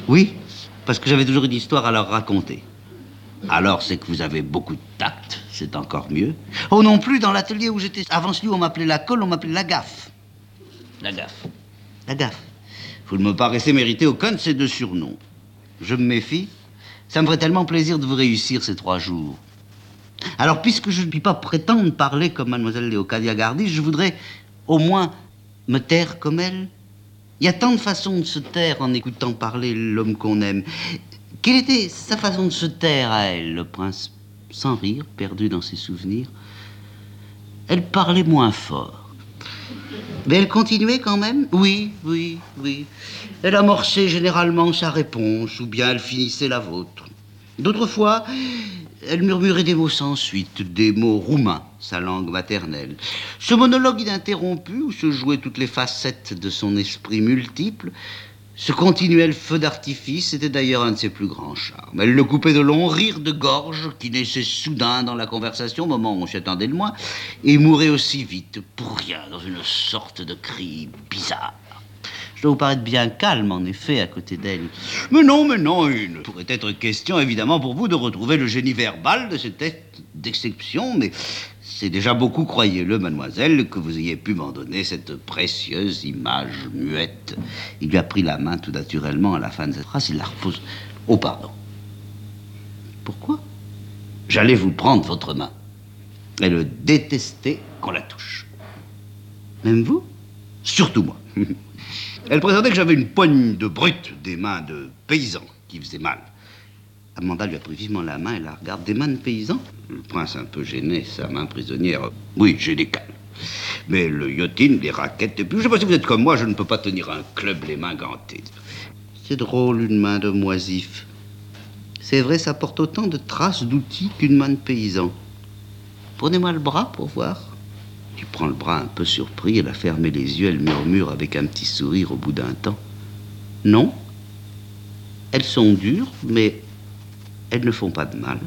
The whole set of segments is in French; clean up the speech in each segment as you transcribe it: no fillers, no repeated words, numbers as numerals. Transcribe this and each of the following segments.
Oui, parce que j'avais toujours une histoire à leur raconter. Alors, c'est que vous avez beaucoup de tact, c'est encore mieux. Oh non plus, dans l'atelier où j'étais avant celui où on m'appelait la colle, on m'appelait la gaffe. La gaffe. La gaffe. Vous ne me paraissez mériter aucun de ces deux surnoms. Je me méfie. Ça me ferait tellement plaisir de vous réussir ces 3 jours. Alors, puisque je ne puis pas prétendre parler comme mademoiselle Léocadia Gardis, je voudrais au moins me taire comme elle. Il y a tant de façons de se taire en écoutant parler l'homme qu'on aime. Quelle était sa façon de se taire à elle, le prince, sans rire, perdu dans ses souvenirs? Elle parlait moins fort. Mais elle continuait quand même? Oui. Elle amorçait généralement sa réponse, ou bien elle finissait la vôtre. D'autres fois, elle murmurait des mots sans suite, des mots roumains, sa langue maternelle. Ce monologue ininterrompu, où se jouaient toutes les facettes de son esprit multiple, ce continuel feu d'artifice était d'ailleurs un de ses plus grands charmes. Elle le coupait de longs rires de gorge qui naissaient soudain dans la conversation, au moment où on s'y attendait le moins, et mouraient aussi vite, pour rien, dans une sorte de cri bizarre. Je dois vous paraître bien calme, en effet, à côté d'elle. Mais non, il ne pourrait être question, évidemment, pour vous de retrouver le génie verbal de cette tête d'exception, mais c'est déjà beaucoup, croyez-le, mademoiselle, que vous ayez pu m'en donner cette précieuse image muette. Il lui a pris la main tout naturellement à la fin de cette phrase, il la repose. Oh, pardon. Pourquoi? J'allais vous prendre votre main. Elle détestait qu'on la touche. Même vous? Surtout moi. Elle prétendait que j'avais une poigne de brute, des mains de paysans qui faisaient mal. Amanda lui a pris vivement la main et la regarde. Des mains de paysans? Le prince, un peu gêné, sa main prisonnière. Oui, j'ai des cales. Mais le yachting, les raquettes, et puis je sais pas si vous êtes comme moi, je ne peux pas tenir un club les mains gantées. C'est drôle, une main de moisif. C'est vrai, ça porte autant de traces d'outils qu'une main de paysan. Prenez-moi le bras pour voir. Tu prends le bras un peu surpris, elle a fermé les yeux, elle murmure avec un petit sourire au bout d'un temps. Non, elles sont dures, mais elles ne font pas de mal.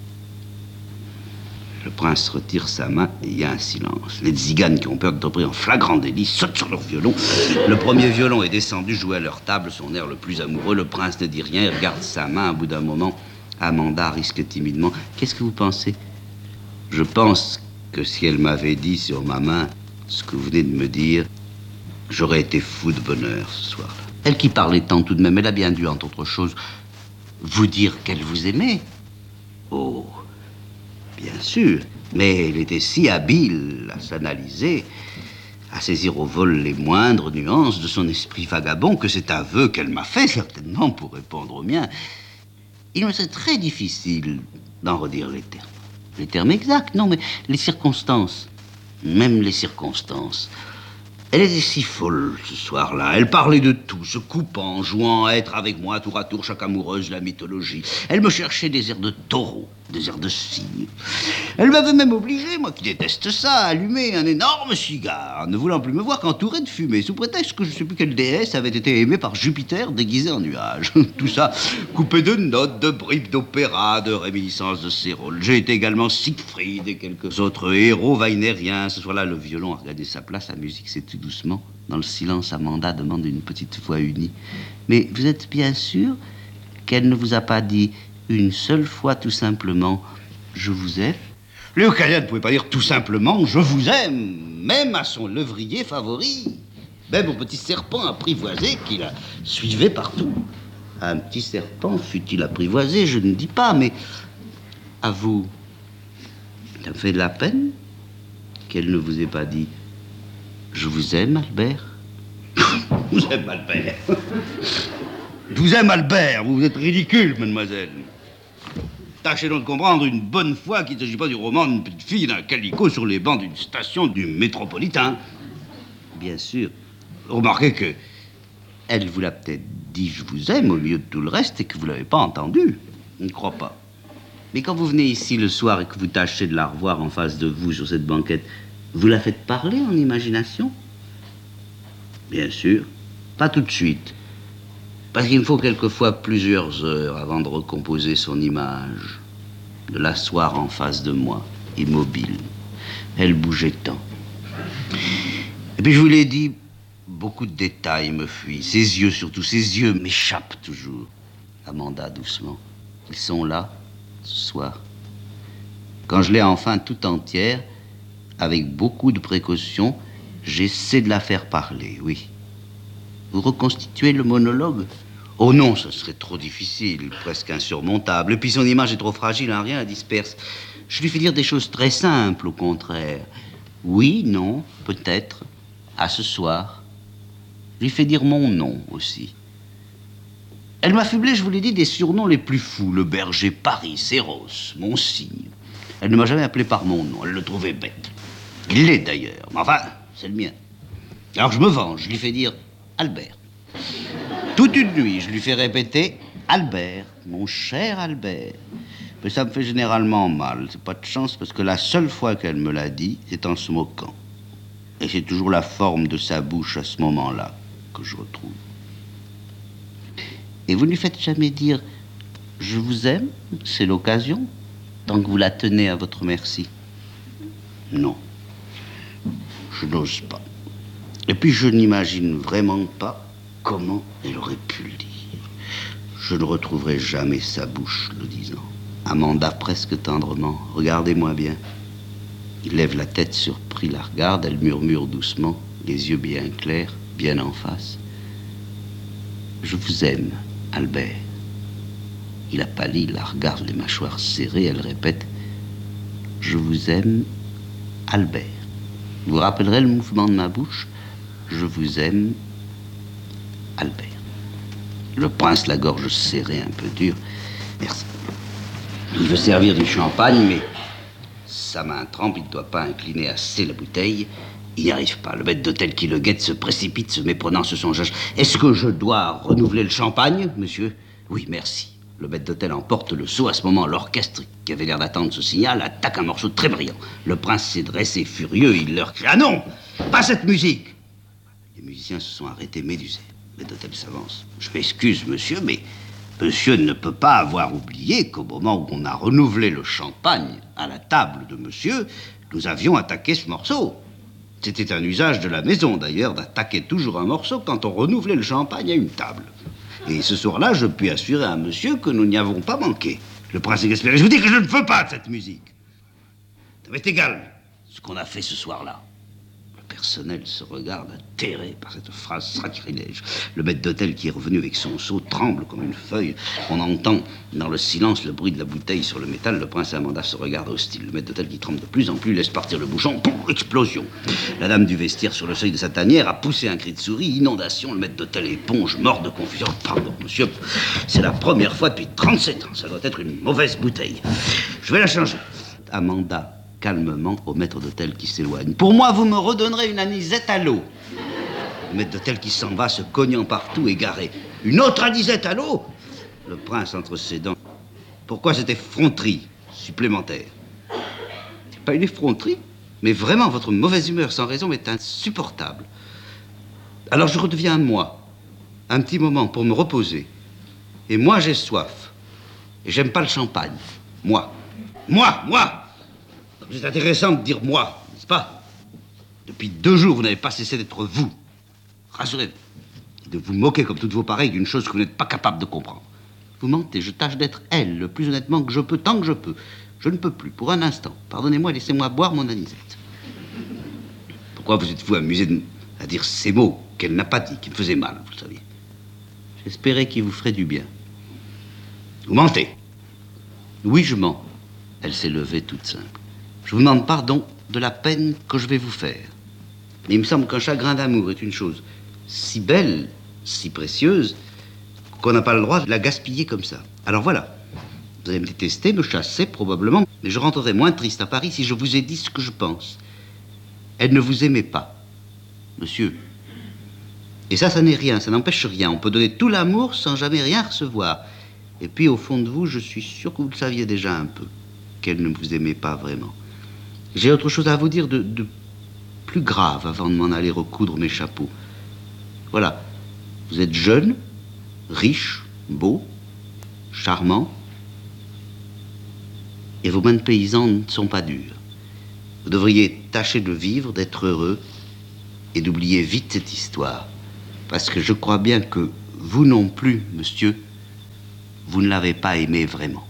Le prince retire sa main et il y a un silence. Les tziganes qui ont peur d'être pris en flagrant délit sautent sur leur violon. Le premier violon est descendu jouer à leur table, son air le plus amoureux. Le prince ne dit rien, il regarde sa main. Au bout d'un moment, Amanda risque timidement. Qu'est-ce que vous pensez? Je pense que si elle m'avait dit sur ma main ce que vous venez de me dire, j'aurais été fou de bonheur ce soir-là. Elle qui parlait tant tout de même, elle a bien dû, entre autres choses, vous dire qu'elle vous aimait. Oh, bien sûr, mais elle était si habile à s'analyser, à saisir au vol les moindres nuances de son esprit vagabond que cet aveu qu'elle m'a fait, certainement pour répondre au mien, il me serait très difficile d'en redire les termes. Les termes exacts, non, mais les circonstances. Même les circonstances. Elle était si folle ce soir-là. Elle parlait de tout, se coupant, jouant à être avec moi tour à tour chaque amoureuse de la mythologie. Elle me cherchait des airs de taureau, des airs de cygne. Elle m'avait même obligé, moi qui déteste ça, à allumer un énorme cigare, ne voulant plus me voir qu'entouré de fumée, sous prétexte que je ne sais plus quelle déesse avait été aimée par Jupiter déguisée en nuage. Tout ça coupé de notes, de bribes d'opéra, de réminiscences de ses rôles. J'ai été également Siegfried et quelques autres héros wagnériens. Ce soir-là, le violon a regardé sa place, la musique s'est tue doucement. Dans le silence, Amanda demande d'une petite voix unie. Mais vous êtes bien sûr qu'elle ne vous a pas dit une seule fois tout simplement « Je vous aime » ? Léocadia ne pouvait pas dire tout simplement « Je vous aime », même à son levrier favori. Même au petit serpent apprivoisé qui la suivait partout. Un petit serpent fut-il apprivoisé, je ne dis pas, mais à vous, ça me fait de la peine qu'elle ne vous ait pas dit « Je vous aime, Albert ». Je vous aime, Albert. Je vous aime, Albert. Vous êtes ridicule, mademoiselle. Tâchez donc de comprendre une bonne fois qu'il ne s'agit pas du roman d'une petite fille d'un calicot sur les bancs d'une station du métropolitain. Bien sûr. Remarquez que elle vous l'a peut-être dit « Je vous aime » au milieu de tout le reste et que vous ne l'avez pas entendu. Je ne crois pas. Mais quand vous venez ici le soir et que vous tâchez de la revoir en face de vous sur cette banquette, vous la faites parler en imagination? Bien sûr. Pas tout de suite. Parce qu'il me faut quelquefois plusieurs heures avant de recomposer son image, de l'asseoir en face de moi, immobile. Elle bougeait tant. Et puis je vous l'ai dit, Beaucoup de détails me fuient. Ses yeux, surtout, ses yeux m'échappent toujours. Amanda, doucement. Ils sont là, ce soir. Quand je l'ai enfin tout entière, avec beaucoup de précautions, j'essaie de la faire parler, oui. Vous reconstituez le monologue? Oh non, ce serait trop difficile, presque insurmontable. Et puis son image est trop fragile, hein, rien la disperse. Je lui fais dire des choses très simples, au contraire. Oui, non, peut-être, à ce soir. Je lui fais dire mon nom aussi. Elle m'affublait, je vous l'ai dit, des surnoms les plus fous. Le berger Paris, Eros, mon signe. Elle ne m'a jamais appelé par mon nom, elle le trouvait bête. Il l'est d'ailleurs, mais enfin, c'est le mien. Alors je me venge, je lui fais dire Albert. Toute une nuit, je lui fais répéter Albert, mon cher Albert. Mais ça me fait généralement mal, c'est pas de chance, parce que la seule fois qu'elle me l'a dit, c'est en se moquant. Et c'est toujours la forme de sa bouche à ce moment-là que je retrouve. Et vous ne lui faites jamais dire « Je vous aime », c'est l'occasion, tant que vous la tenez à votre merci. Non, je n'ose pas. Et puis je n'imagine vraiment pas comment elle aurait pu le dire. Je ne retrouverai jamais sa bouche le disant. Amanda, presque tendrement, « Regardez-moi bien ». Il lève la tête surpris, la regarde, elle murmure doucement, les yeux bien clairs, bien en face. « Je vous aime, Albert ». Il a pâli, la regarde, les mâchoires serrées, elle répète « Je vous aime, Albert ». Vous vous rappellerez le mouvement de ma bouche ? « Je vous aime, Albert ». Le prince, la gorge serrée, un peu dure. « Merci. Il veut servir du champagne, mais sa main trempe, il ne doit pas incliner assez la bouteille. Il n'y arrive pas. Le maître d'hôtel qui le guette se précipite, se méprenant sur son songeage. « Est-ce que je dois renouveler le champagne, monsieur ?»« Oui, merci. » Le maître d'hôtel emporte le seau. À ce moment, l'orchestre, qui avait l'air d'attendre ce signal, attaque un morceau très brillant. Le prince s'est dressé furieux, il leur crie « Ah non, pas cette musique !» Les musiciens se sont arrêtés médusés. Le maître d'hôtel s'avance. « Je m'excuse, monsieur, mais monsieur ne peut pas avoir oublié qu'au moment où on a renouvelé le champagne à la table de monsieur, nous avions attaqué ce morceau. C'était un usage de la maison, d'ailleurs, d'attaquer toujours un morceau quand on renouvelait le champagne à une table. Et ce soir-là, je puis assurer à monsieur que nous n'y avons pas manqué. Le prince exaspéré, je vous dis que je ne veux pas de cette musique. Ça m'est égal, ce qu'on a fait ce soir-là. Le personnel se regarde atterré par cette phrase sacrilège. Le maître d'hôtel qui est revenu avec son seau tremble comme une feuille. On entend dans le silence le bruit de la bouteille sur le métal. Le prince et Amanda se regardent hostiles. Le maître d'hôtel qui tremble de plus en plus laisse partir le bouchon. Poum, explosion. La dame du vestiaire sur le seuil de sa tanière a poussé un cri de souris. Inondation. Le maître d'hôtel éponge, mort de confusion. Pardon, monsieur, c'est la première fois depuis 37 ans. Ça doit être une mauvaise bouteille. Je vais la changer. Amanda, calmement, au maître d'hôtel qui s'éloigne. Pour moi, vous me redonnerez une anisette à l'eau. Le maître d'hôtel qui s'en va, se cognant partout, égaré. Une autre anisette à l'eau? Le prince entre ses dents. Pourquoi cette effronterie supplémentaire? C'est pas une effronterie, mais vraiment, votre mauvaise humeur sans raison est insupportable. Alors je redeviens moi, un petit moment pour me reposer. Et moi, j'ai soif. Et j'aime pas le champagne. Moi. C'est intéressant de dire moi, n'est-ce pas? Depuis 2 jours, vous n'avez pas cessé d'être vous. Rassurez-vous. De vous moquer comme toutes vos pareilles d'une chose que vous n'êtes pas capable de comprendre. Vous mentez, je tâche d'être elle, le plus honnêtement que je peux, tant que je peux. Je ne peux plus, pour un instant. Pardonnez-moi, laissez-moi boire mon anisette. Pourquoi vous êtes-vous amusé à dire ces mots qu'elle n'a pas dit, qui me faisaient mal, vous le saviez? J'espérais qu'ils vous feraient du bien. Vous mentez. Oui, je mens. Elle s'est levée toute simple. Je vous demande pardon de la peine que je vais vous faire. Mais il me semble qu'un chagrin d'amour est une chose si belle, si précieuse, qu'on n'a pas le droit de la gaspiller comme ça. Alors voilà, vous allez me détester, me chasser probablement, mais je rentrerai moins triste à Paris si je vous ai dit ce que je pense. Elle ne vous aimait pas, monsieur. Et ça n'est rien, ça n'empêche rien. On peut donner tout l'amour sans jamais rien recevoir. Et puis au fond de vous, je suis sûr que vous le saviez déjà un peu, qu'elle ne vous aimait pas vraiment. J'ai autre chose à vous dire de plus grave avant de m'en aller recoudre mes chapeaux. Voilà, vous êtes jeune, riche, beau, charmant, et vos mains de paysan ne sont pas dures. Vous devriez tâcher de vivre, d'être heureux, et d'oublier vite cette histoire. Parce que je crois bien que vous non plus, monsieur, vous ne l'avez pas aimé vraiment.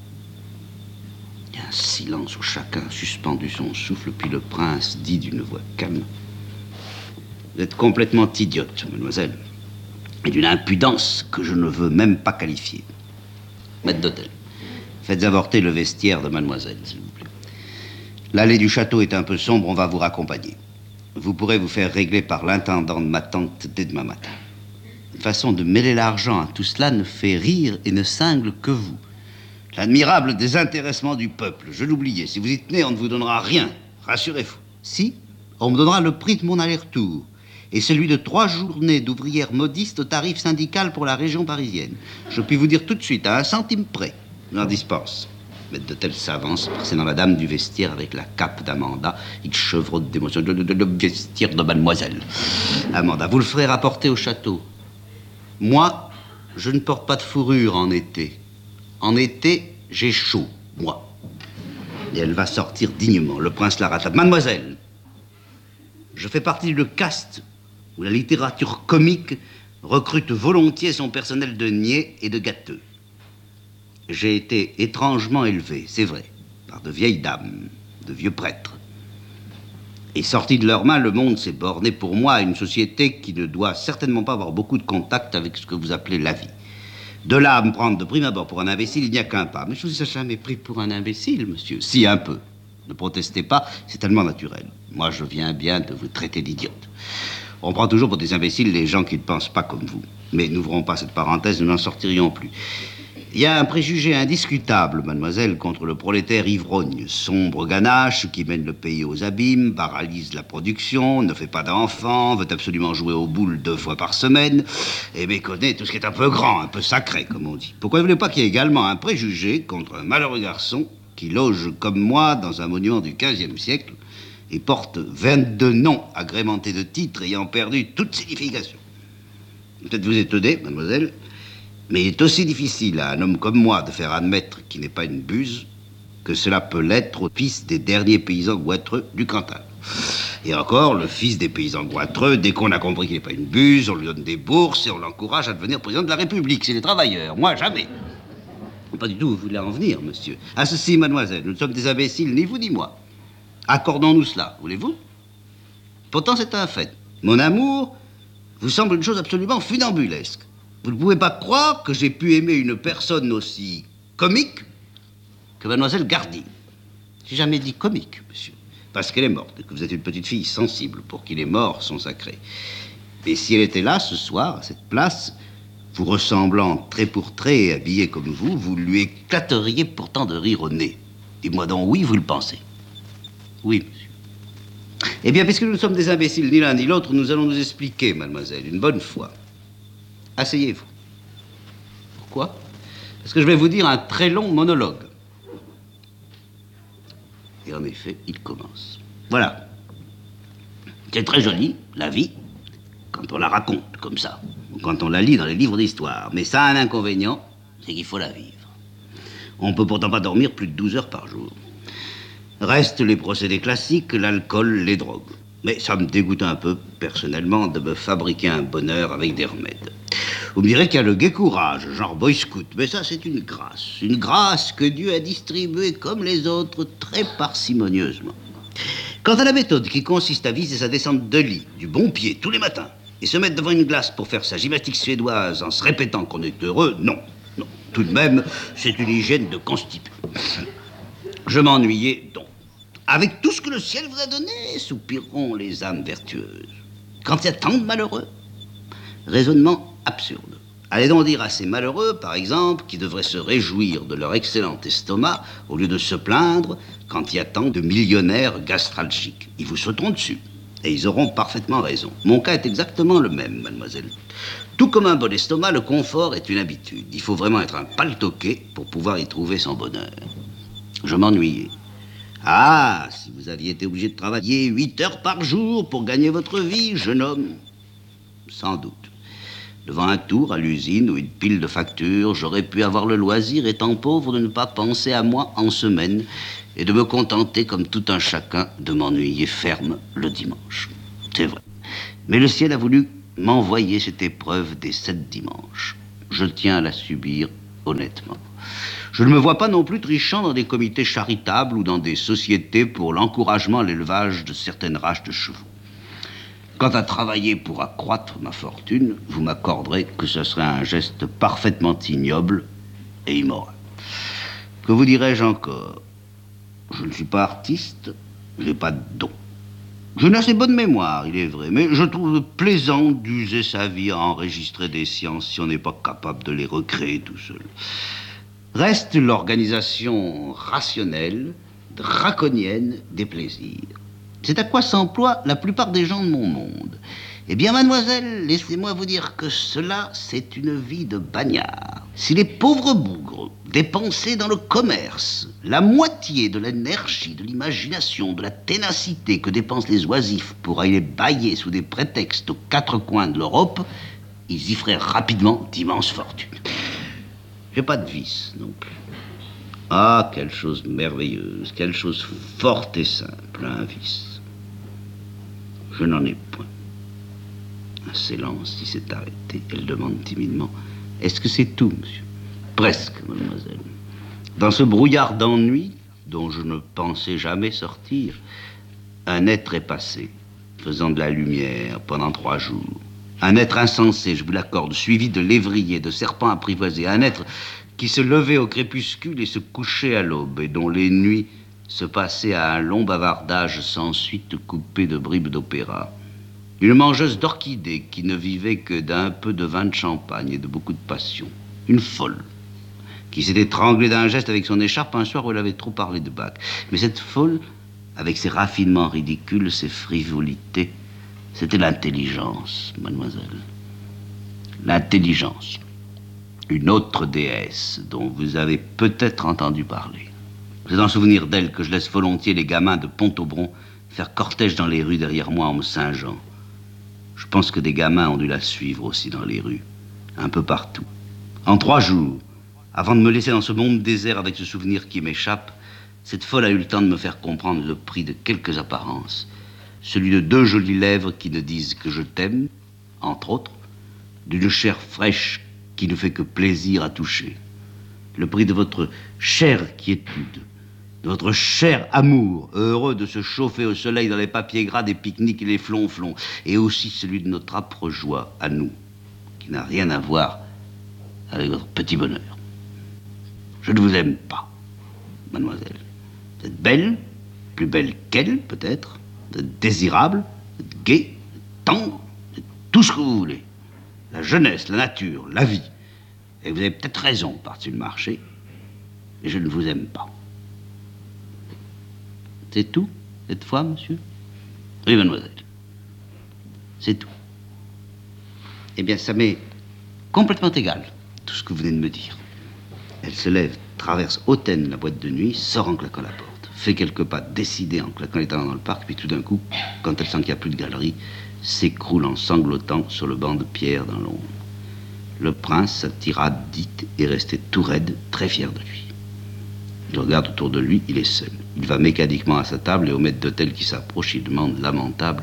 Il y a un silence où chacun a suspendu son souffle, puis le prince dit d'une voix calme: vous êtes complètement idiote, mademoiselle, et d'une impudence que je ne veux même pas qualifier. Maître d'hôtel, faites avorter le vestiaire de mademoiselle, s'il vous plaît. L'allée du château est un peu sombre, on va vous raccompagner. Vous pourrez vous faire régler par l'intendant de ma tante dès demain matin. Une façon de mêler l'argent à tout cela ne fait rire et ne cingle que vous. L'admirable désintéressement du peuple, je l'oubliais. Si vous y tenez, on ne vous donnera rien, rassurez-vous. Si, on me donnera le prix de mon aller-retour et celui de 3 journées d'ouvrière modiste au tarif syndical pour la région parisienne. Je puis vous dire tout de suite, à 1 centime près, je n'en dispense. Maître d'hôtel s'avance, précédant la dame du vestiaire avec la cape d'Amanda. Il chevrotte d'émotion. Le vestiaire de mademoiselle. Amanda, vous le ferez rapporter au château. Moi, je ne porte pas de fourrure en été. En été, j'ai chaud, moi. Et elle va sortir dignement. Le prince la rattrape. Mademoiselle, je fais partie du caste où la littérature comique recrute volontiers son personnel de niais et de gâteux. J'ai été étrangement élevé, c'est vrai, par de vieilles dames, de vieux prêtres. Et sorti de leurs mains, le monde s'est borné pour moi à une société qui ne doit certainement pas avoir beaucoup de contact avec ce que vous appelez la vie. De là à me prendre de prime abord pour un imbécile, il n'y a qu'un pas. Mais je vous ai jamais pris pour un imbécile, monsieur. Si, un peu. Ne protestez pas, c'est tellement naturel. Moi, je viens bien de vous traiter d'idiote. On prend toujours pour des imbéciles les gens qui ne pensent pas comme vous. Mais n'ouvrons pas cette parenthèse, nous n'en sortirions plus. Il y a un préjugé indiscutable, mademoiselle, contre le prolétaire ivrogne, sombre ganache qui mène le pays aux abîmes, paralyse la production, ne fait pas d'enfants, veut absolument jouer aux boules 2 fois par semaine, et méconnaît tout ce qui est un peu grand, un peu sacré, comme on dit. Pourquoi ne voulez pas qu'il y ait également un préjugé contre un malheureux garçon qui loge comme moi dans un monument du XVe siècle et porte 22 noms agrémentés de titres ayant perdu toute signification? Peut-être vous étonnez, mademoiselle, mais il est aussi difficile à un homme comme moi de faire admettre qu'il n'est pas une buse que cela peut l'être au fils des derniers paysans goitreux du Cantal. Et encore, le fils des paysans goitreux, dès qu'on a compris qu'il n'est pas une buse, on lui donne des bourses et on l'encourage à devenir président de la République. C'est les travailleurs, moi jamais. Pas du tout où vous voulez en venir, monsieur. Ah, ceci, mademoiselle, nous ne sommes des imbéciles, ni vous ni moi. Accordons-nous cela, voulez-vous? Pourtant, c'est un fait. Mon amour vous semble une chose absolument funambulesque. Vous ne pouvez pas croire que j'ai pu aimer une personne aussi comique que mademoiselle Gardy. J'ai jamais dit comique, monsieur, parce qu'elle est morte et que vous êtes une petite fille sensible pour qui les morts sont sacrés. Et si elle était là ce soir, à cette place, vous ressemblant trait pour trait et habillée comme vous lui éclateriez pourtant de rire au nez. Dis-moi donc, oui, vous le pensez? Oui, monsieur. Eh bien, puisque nous sommes des imbéciles, ni l'un ni l'autre, nous allons nous expliquer, mademoiselle, une bonne fois. Asseyez-vous. Pourquoi? Parce que je vais vous dire un très long monologue. Et en effet, il commence. Voilà. C'est très joli, la vie, quand on la raconte comme ça, ou quand on la lit dans les livres d'histoire. Mais ça a un inconvénient, c'est qu'il faut la vivre. On ne peut pourtant pas dormir plus de 12 heures par jour. Restent les procédés classiques, l'alcool, les drogues. Mais ça me dégoûte un peu, personnellement, de me fabriquer un bonheur avec des remèdes. Vous me direz qu'il y a le gai courage, genre boy scout, mais ça c'est une grâce que Dieu a distribuée comme les autres très parcimonieusement. Quant à la méthode qui consiste à viser sa descente de lit du bon pied tous les matins et se mettre devant une glace pour faire sa gymnastique suédoise en se répétant qu'on est heureux, non, tout de même, c'est une hygiène de constipu. Je m'ennuyais donc. Avec tout ce que le ciel vous a donné, soupireront les âmes vertueuses. Quand il y a tant de malheureux, raisonnement absurde. Allez donc dire à ces malheureux, par exemple, qui devraient se réjouir de leur excellent estomac au lieu de se plaindre quand il y a tant de millionnaires gastralgiques. Ils vous sauteront dessus. Et ils auront parfaitement raison. Mon cas est exactement le même, mademoiselle. Tout comme un bon estomac, le confort est une habitude. Il faut vraiment être un paltoqué pour pouvoir y trouver son bonheur. Je m'ennuyais. Ah, si vous aviez été obligé de travailler 8 heures par jour pour gagner votre vie, jeune homme. Sans doute. Devant un tour à l'usine ou une pile de factures, j'aurais pu avoir le loisir, étant pauvre, de ne pas penser à moi en semaine et de me contenter, comme tout un chacun, de m'ennuyer ferme le dimanche. C'est vrai. Mais le ciel a voulu m'envoyer cette épreuve des 7 dimanches. Je tiens à la subir honnêtement. Je ne me vois pas non plus trichant dans des comités charitables ou dans des sociétés pour l'encouragement à l'élevage de certaines races de chevaux. Quant à travailler pour accroître ma fortune, vous m'accorderez que ce serait un geste parfaitement ignoble et immoral. Que vous dirais-je encore? Je ne suis pas artiste, je n'ai pas de don. Je n'ai assez bonne mémoire, il est vrai, mais je trouve plaisant d'user sa vie à enregistrer des sciences si on n'est pas capable de les recréer tout seul. Reste l'organisation rationnelle, draconienne des plaisirs. C'est à quoi s'emploient la plupart des gens de mon monde. Eh bien, mademoiselle, laissez-moi vous dire que cela, c'est une vie de bagnard. Si les pauvres bougres dépensaient dans le commerce la moitié de l'énergie, de l'imagination, de la ténacité que dépensent les oisifs pour aller bailler sous des prétextes aux 4 coins de l'Europe, ils y feraient rapidement d'immenses fortunes. J'ai pas de vice non plus. Ah, quelle chose merveilleuse, quelle chose forte et simple, un vice. Je n'en ai point. Un silence qui s'est arrêté. Elle demande timidement: est-ce que c'est tout, monsieur? Presque, mademoiselle. Dans ce brouillard d'ennui, dont je ne pensais jamais sortir, un être est passé, faisant de la lumière pendant 3 jours. Un être insensé, je vous l'accorde, suivi de lévriers, de serpents apprivoisés. Un être qui se levait au crépuscule et se couchait à l'aube, et dont les nuits se passaient à un long bavardage sans suite coupé de bribes d'opéra. Une mangeuse d'orchidées qui ne vivait que d'un peu de vin de champagne et de beaucoup de passion. Une folle qui s'est étranglée d'un geste avec son écharpe un soir où elle avait trop parlé de Bach. Mais cette folle, avec ses raffinements ridicules, ses frivolités, c'était l'intelligence, mademoiselle. L'intelligence. Une autre déesse dont vous avez peut-être entendu parler. C'est en souvenir d'elle que je laisse volontiers les gamins de Pont-Aubron faire cortège dans les rues derrière moi en me singeant. Je pense que des gamins ont dû la suivre aussi dans les rues, un peu partout. En 3 jours, avant de me laisser dans ce monde désert avec ce souvenir qui m'échappe, cette folle a eu le temps de me faire comprendre le prix de quelques apparences. Celui de 2 jolies lèvres qui ne disent que je t'aime, entre autres, d'une chair fraîche qui ne fait que plaisir à toucher. Le prix de votre chère quiétude, de votre cher amour, heureux de se chauffer au soleil dans les papiers gras des pique-niques et les flonflons, et aussi celui de notre âpre joie à nous, qui n'a rien à voir avec votre petit bonheur. Je ne vous aime pas, mademoiselle. Vous êtes belle, plus belle qu'elle, peut-être. Vous êtes désirable, vous êtes gai, vous êtes tendre, vous êtes tout ce que vous voulez. La jeunesse, la nature, la vie. Et vous avez peut-être raison par-dessus le marché, mais je ne vous aime pas. C'est tout, cette fois, monsieur? Oui, mademoiselle. C'est tout. Eh bien, ça m'est complètement égal, tout ce que vous venez de me dire. Elle se lève, traverse hautaine la boîte de nuit, sort en claquant la porte, fait quelques pas décidés en claquant les talons dans le parc, puis tout d'un coup, quand elle sent qu'il n'y a plus de galerie, s'écroule en sanglotant sur le banc de pierre dans l'ombre. Le prince, sa tirade dite, est resté tout raide, très fier de lui. Il regarde autour de lui, il est seul. Il va mécaniquement à sa table et au maître d'hôtel qui s'approche, il demande lamentable: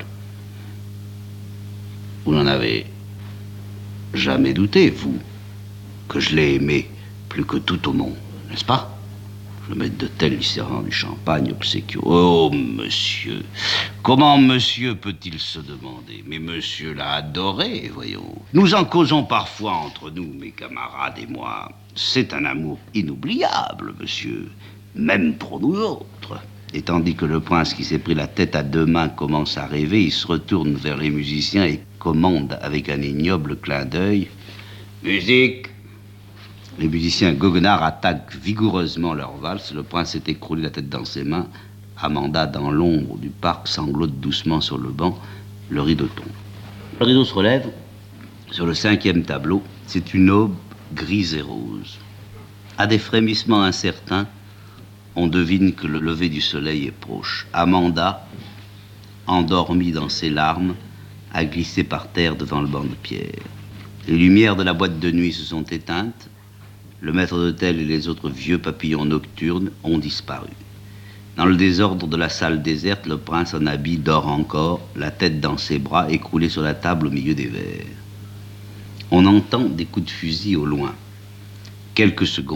vous n'en avez jamais douté, vous, que je l'ai aimé plus que tout au monde, n'est-ce pas? Le maître d'hôtel lui servant du champagne obséquieux. Oh, monsieur, comment monsieur peut-il se demander? Mais monsieur l'a adoré, voyons. Nous en causons parfois entre nous, mes camarades et moi. C'est un amour inoubliable, monsieur, même pour nous autres. Et tandis que le prince qui s'est pris la tête à 2 mains commence à rêver, il se retourne vers les musiciens et commande avec un ignoble clin d'œil: musique! Les musiciens goguenards attaquent vigoureusement leur valse. Le prince s'est écroulé la tête dans ses mains. Amanda, dans l'ombre du parc, sanglote doucement sur le banc. Le rideau tombe. Le rideau se relève. Sur le 5e tableau, c'est une aube grise et rose. À des frémissements incertains, on devine que le lever du soleil est proche. Amanda, endormie dans ses larmes, a glissé par terre devant le banc de pierre. Les lumières de la boîte de nuit se sont éteintes. Le maître d'hôtel et les autres vieux papillons nocturnes ont disparu. Dans le désordre de la salle déserte, le prince en habit dort encore, la tête dans ses bras, écroulée sur la table au milieu des verres. On entend des coups de fusil au loin. Quelques secondes.